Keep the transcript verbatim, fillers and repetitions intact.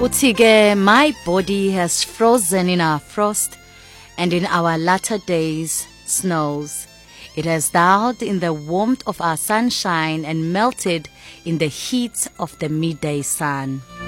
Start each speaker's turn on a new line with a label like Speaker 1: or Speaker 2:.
Speaker 1: Uthi-ke, my body has frozen in our frost, and in our latter days snows. It has thawed in the warmth of our sunshine and melted in the heat of the midday sun.